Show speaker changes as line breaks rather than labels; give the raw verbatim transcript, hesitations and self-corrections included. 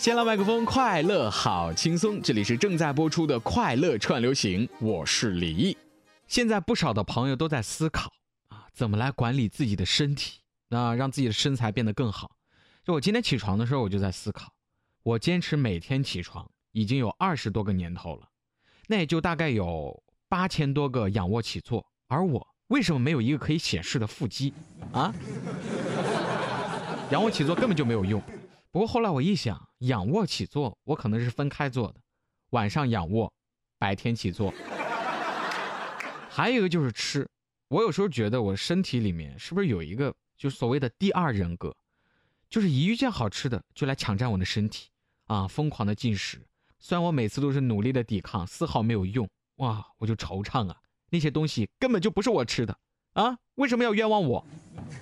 先来麦克风，快乐好轻松，这里是正在播出的快乐串流行，我是李毅。现在不少的朋友都在思考啊，怎么来管理自己的身体，啊，让自己的身材变得更好。就我今天起床的时候，我就在思考，我坚持每天起床已经有二十多个年头了，那也就大概有八千多个仰卧起坐，而我为什么没有一个可以显示的腹肌啊？仰卧起坐根本就没有用。不过后来我一想，仰卧起坐我可能是分开做的，晚上仰卧，白天起坐。还有一个就是吃，我有时候觉得我身体里面是不是有一个就是所谓的第二人格，就是一遇见好吃的就来抢占我的身体啊，疯狂的进食。虽然我每次都是努力的抵抗，丝毫没有用，哇，我就惆怅啊，那些东西根本就不是我吃的啊，为什么要冤枉我？